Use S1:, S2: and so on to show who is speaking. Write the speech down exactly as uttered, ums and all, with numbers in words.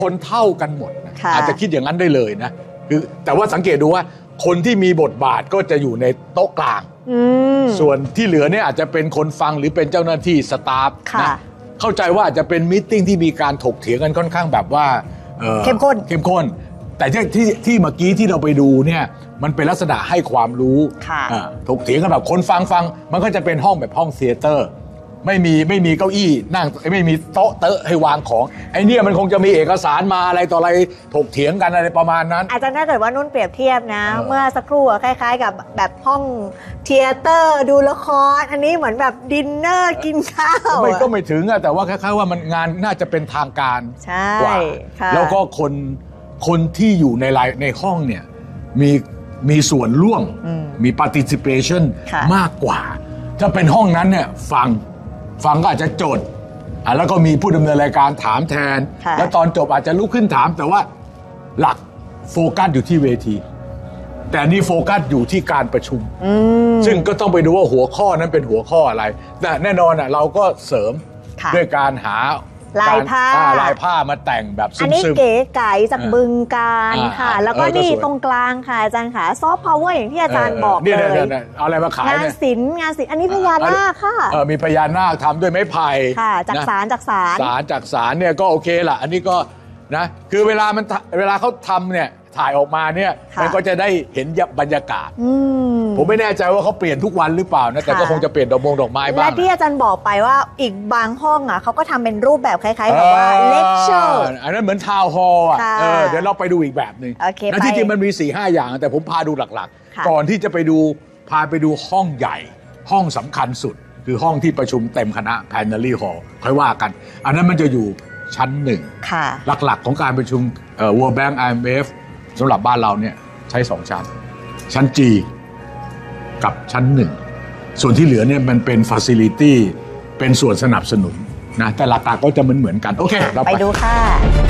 S1: คนเท่ากันหมดนะอาจจะคิดอย่างนั้นได้เลยนะคือแต่ว่าสังเกตดูว่าคนที่มีบทบาทก็จะอยู่ในโต๊ะกลางส่วนที่เหลือเนี่ยอาจจะเป็นคนฟังหรือเป็นเจ้าหน้าที่สตาฟนะเข้าใจว่าอาจจะเป็นมีตติ้งที่มีการถกเถียงกันค่อนข้างแบบว่า
S2: เข้มข้น
S1: เข้มข้นแต่ที่ที่ที่เมื่อกี้ที่เราไปดูเนี่ยมันเป็นลักษณะให้ความรู้ถกเถียงกันแบบคนฟังฟังมันก็จะเป็นห้องแบบห้องเธียเตอร์ไม่มีไม่มีเก้าอี้นั่งไม่มีโต๊ะเตอะให้วางของไอ้เนี่ยมันคงจะมีเอกสารมาอะไรต่ออะไรถกเถียงกันอะไรประมาณนั้น
S2: อาจารย์ถ้าเกิดว่านุ่นเปรียบเทียบนะเมื่อสักครู่คล้ายๆกับแบบห้องเธียเตอร์ดูละครอันนี้เหมือนแบบดินเนอร์กินข้าว
S1: ไม่ก็ไม่ถึงอะแต่ว่าคล้ายๆว่ามันงานน่าจะเป็นทางการกว่าแล้วก็คนคนที่อยู่ในในห้องเนี่ยมีมีส่วนร่วมมี participation มากกว่าถ้าเป็นห้องนั้นเนี่ยฟังฟังก็อาจจะจดอ่ะแล้วก็มีผู้ดำเนินรายการถามแทนแล้วตอนจบอาจจะลุกขึ้นถามแต่ว่าหลักโฟกัสอยู่ที่เวทีแต่นี่โฟกัสอยู่ที่การประชุมซึ่งก็ต้องไปดูว่าหัวข้อนั้นเป็นหัวข้ออะไรแต่แน่นอนอ่ะเราก็เสริมด้วยการหา
S2: ลายผ้า
S1: ลายผ้ามาแต่งแบบซึมๆ
S2: อันนี้เก๋ไก๋จากบึงการค่ะแล้วก็นี่ตรงกลางค่ะอาจารย์ค่ะซอฟต์พาวเวอร์อย่างที่อาจารย์บอกเลย
S1: เอาอะไรมาขาย
S2: งานศิลป์งานศิลป์อันนี้พญานาคค่ะ
S1: มีพญานาคทำด้วยไม้ไผ่
S2: ค่ะจากสารจากสาร
S1: สารจากสารเนี่ยก็โอเคละอันนี้ก็นะคือเวลามันเวลาเขาทำเนี่ยถ่ายออกมาเนี่ยมันก็จะได้เห็นบรรยากาศผมไม่แน่ใจว่าเขาเปลี่ยนทุกวันหรือเปล่านะแต่ก็คงจะเปลี่ยนดอกมงดอกไม้บ้าง
S2: และที่อาจารย์บอกไปว่าอีกบางห้องอ่ะเขาก็ทำเป็นรูปแบบคล้ายๆแบบว่าเลคเชอร์
S1: อันนั้นเหมือนทาวน์ฮอลล์อ่ะเดี๋ยวเราไปดูอีกแบบนึงและที่จริงมันมี สี่ห้า อย่างแต่ผมพาดูหลักๆก่อนที่จะไปดูพาไปดูห้องใหญ่ห้องสำคัญสุดคือห้องที่ประชุมเต็มคณะ Plenary Hall ค่อยว่ากันอันนั้นมันจะอยู่ชั้นหนึ่งหลักๆของการประชุม World Bank ไอ เอ็ม เอฟ สำหรับบ้านเราเนี่ยใช้สองชั้นชั้น G กับชั้นหนึ่งส่วนที่เหลือเนี่ยมันเป็น Facility เป็นส่วนสนับสนุนนะแต่หลักๆก็จะเหมือนเหมือนกันโอเคเราไป
S2: ดูค่ะ